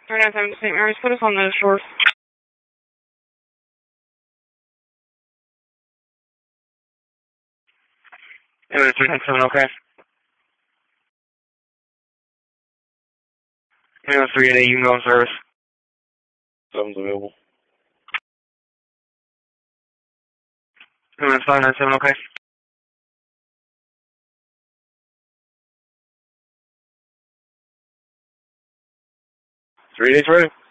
397 to St. Mary's, put us on those shores. Yeah, 397, okay. Yeah, 388, you can go in service. 7's available. Yeah, 597, okay. Three days ready.